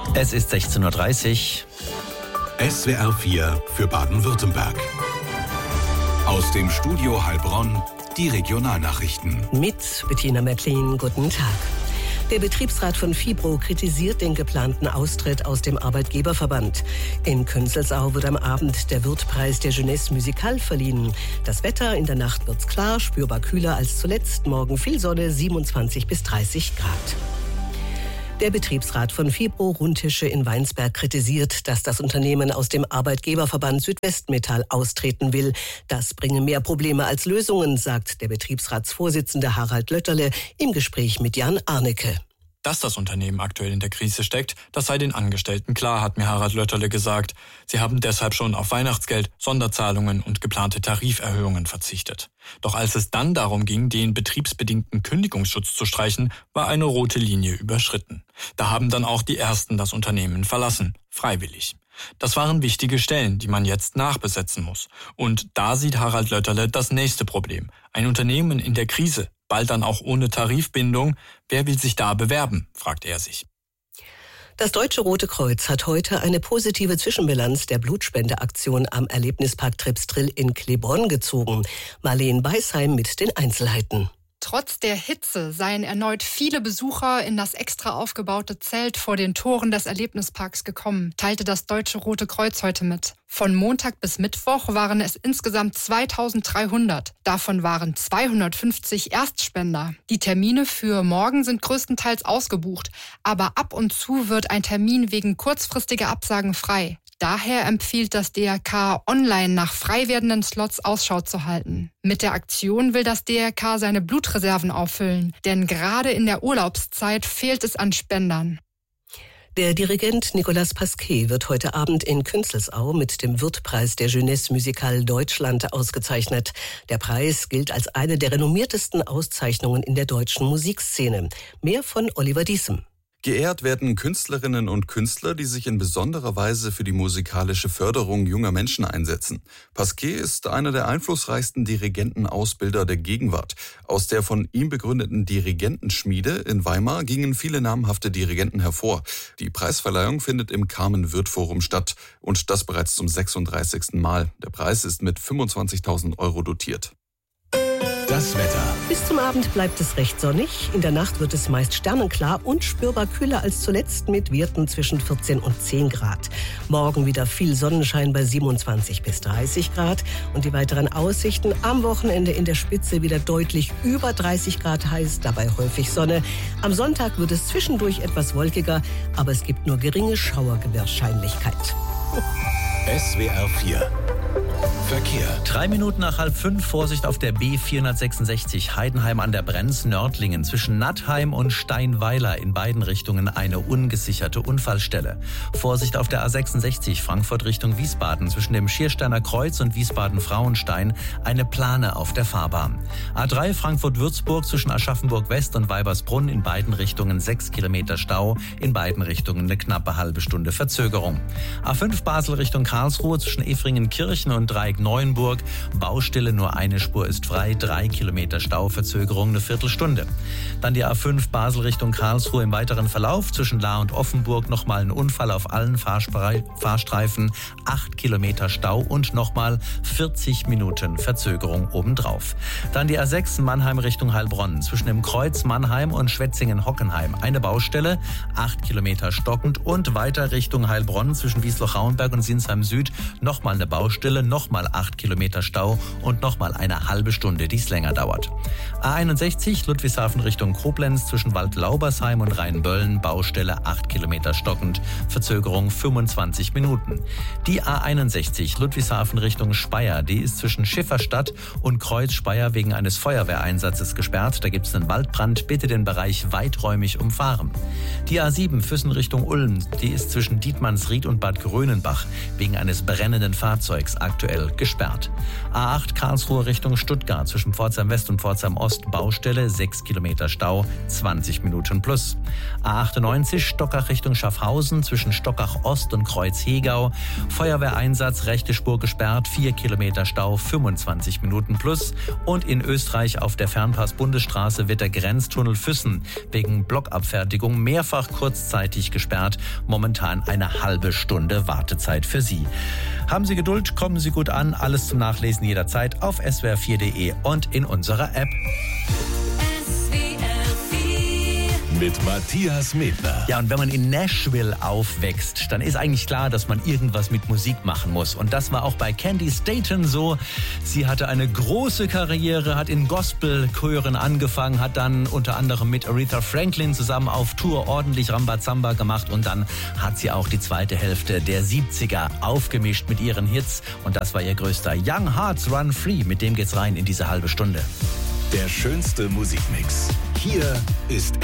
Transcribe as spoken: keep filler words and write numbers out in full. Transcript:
Es ist sechzehn Uhr dreißig. S W R vier für Baden-Württemberg. Aus dem Studio Heilbronn die Regionalnachrichten. Mit Bettina Merklin, guten Tag. Der Betriebsrat von Fibro kritisiert den geplanten Austritt aus dem Arbeitgeberverband. In Künzelsau wird am Abend der Wirtpreis der Jeunesse Musicale verliehen. Das Wetter: in der Nacht wird's klar, spürbar kühler als zuletzt. Morgen viel Sonne, siebenundzwanzig bis dreißig Grad. Der Betriebsrat von Fibro Rundtische in Weinsberg kritisiert, dass das Unternehmen aus dem Arbeitgeberverband Südwestmetall austreten will. Das bringe mehr Probleme als Lösungen, sagt der Betriebsratsvorsitzende Harald Lötterle im Gespräch mit Jan Arnecke. Dass das Unternehmen aktuell in der Krise steckt, das sei den Angestellten klar, hat mir Harald Lötterle gesagt. Sie haben deshalb schon auf Weihnachtsgeld, Sonderzahlungen und geplante Tariferhöhungen verzichtet. Doch als es dann darum ging, den betriebsbedingten Kündigungsschutz zu streichen, war eine rote Linie überschritten. Da haben dann auch die Ersten das Unternehmen verlassen, freiwillig. Das waren wichtige Stellen, die man jetzt nachbesetzen muss. Und da sieht Harald Lötterle das nächste Problem. Ein Unternehmen in der Krise, bald dann auch ohne Tarifbindung. Wer will sich da bewerben, fragt er sich. Das Deutsche Rote Kreuz hat heute eine positive Zwischenbilanz der Blutspendeaktion am Erlebnispark Trepstrill in Klebronn gezogen. Marleen Beisheim mit den Einzelheiten. Trotz der Hitze seien erneut viele Besucher in das extra aufgebaute Zelt vor den Toren des Erlebnisparks gekommen, teilte das Deutsche Rote Kreuz heute mit. Von Montag bis Mittwoch waren es insgesamt zweitausenddreihundert. Davon waren zweihundertfünfzig Erstspender. Die Termine für morgen sind größtenteils ausgebucht, aber ab und zu wird ein Termin wegen kurzfristiger Absagen frei. Daher empfiehlt das D R K, online nach frei werdenden Slots Ausschau zu halten. Mit der Aktion will das D R K seine Blutreserven auffüllen, denn gerade in der Urlaubszeit fehlt es an Spendern. Der Dirigent Nicolas Pasquet wird heute Abend in Künzelsau mit dem Wirtpreis der Jeunesse Musicale Deutschland ausgezeichnet. Der Preis gilt als eine der renommiertesten Auszeichnungen in der deutschen Musikszene. Mehr von Oliver Diesem. Geehrt werden Künstlerinnen und Künstler, die sich in besonderer Weise für die musikalische Förderung junger Menschen einsetzen. Pasquet ist einer der einflussreichsten Dirigentenausbilder der Gegenwart. Aus der von ihm begründeten Dirigentenschmiede in Weimar gingen viele namhafte Dirigenten hervor. Die Preisverleihung findet im Carmen-Wirth-Forum statt und das bereits zum sechsunddreißigsten Mal. Der Preis ist mit fünfundzwanzigtausend Euro dotiert. Das Wetter. Bis zum Abend bleibt es recht sonnig. In der Nacht wird es meist sternenklar und spürbar kühler als zuletzt mit Werten zwischen vierzehn und zehn Grad. Morgen wieder viel Sonnenschein bei siebenundzwanzig bis dreißig Grad. Und die weiteren Aussichten: am Wochenende in der Spitze wieder deutlich über dreißig Grad heiß, dabei häufig Sonne. Am Sonntag wird es zwischendurch etwas wolkiger, aber es gibt nur geringe Schauerwahrscheinlichkeit. S W R vier Verkehr. Drei Minuten nach halb fünf, Vorsicht auf der B vierhundertsechsundsechzig Heidenheim an der Brenz, Nördlingen. Zwischen Nattheim und Steinweiler in beiden Richtungen eine ungesicherte Unfallstelle. Vorsicht auf der A sechsundsechzig Frankfurt Richtung Wiesbaden. Zwischen dem Schiersteiner Kreuz und Wiesbaden-Frauenstein eine Plane auf der Fahrbahn. A drei Frankfurt-Würzburg zwischen Aschaffenburg-West und Weibersbrunn in beiden Richtungen sechs Kilometer Stau. In beiden Richtungen eine knappe halbe Stunde Verzögerung. A fünf Basel Richtung Karlsruhe zwischen Efringen-Kirchen und Dreieck-Neuenburg. Baustelle, nur eine Spur ist frei, drei Kilometer Stau, Verzögerung eine Viertelstunde. Dann die A fünf Basel Richtung Karlsruhe im weiteren Verlauf zwischen Lahr und Offenburg nochmal ein Unfall auf allen Fahrspre- Fahrstreifen, acht Kilometer Stau und nochmal vierzig Minuten Verzögerung obendrauf. Dann die A sechs Mannheim Richtung Heilbronn zwischen dem Kreuz Mannheim und Schwetzingen-Hockenheim eine Baustelle, acht Kilometer stockend und weiter Richtung Heilbronn zwischen Wiesloch-Rauenberg und Sinsheim Süd nochmal eine Baustelle, nochmal acht Kilometer Stau und nochmal eine halbe Stunde, die es länger dauert. A einundsechzig Ludwigshafen Richtung Koblenz zwischen Waldlaubersheim und Rheinböllen, Baustelle acht Kilometer stockend, Verzögerung fünfundzwanzig Minuten. Die A einundsechzig Ludwigshafen Richtung Speyer, die ist zwischen Schifferstadt und Kreuz Speyer wegen eines Feuerwehreinsatzes gesperrt. Da gibt es einen Waldbrand, bitte den Bereich weiträumig umfahren. Die A sieben Füssen Richtung Ulm, die ist zwischen Dietmannsried und Bad Grönenbach wegen eines brennenden Fahrzeugs ist aktuell gesperrt. A acht Karlsruhe Richtung Stuttgart zwischen Pforzheim West und Pforzheim Ost Baustelle, sechs Kilometer Stau, zwanzig Minuten plus. A achtundneunzig Stockach Richtung Schaffhausen zwischen Stockach Ost und Kreuz-Hegau. Feuerwehreinsatz, rechte Spur gesperrt, vier Kilometer Stau, fünfundzwanzig Minuten plus. Und in Österreich auf der Fernpass-Bundesstraße wird der Grenztunnel Füssen wegen Blockabfertigung mehrfach kurzzeitig gesperrt. Momentan eine halbe Stunde Wartezeit für Sie. Haben Sie Geduld, kommen Sie gut an. Alles zum Nachlesen jederzeit auf s w r vier punkt de und in unserer App. Mit Matthias Medner. Ja, und wenn man in Nashville aufwächst, dann ist eigentlich klar, dass man irgendwas mit Musik machen muss. Und das war auch bei Candy Staton so. Sie hatte eine große Karriere, hat in Gospelchören angefangen, hat dann unter anderem mit Aretha Franklin zusammen auf Tour ordentlich Rambazamba gemacht. Und dann hat sie auch die zweite Hälfte der siebziger aufgemischt mit ihren Hits. Und das war ihr größter Young Hearts Run Free. Mit dem geht's rein in diese halbe Stunde. Der schönste Musikmix. Hier ist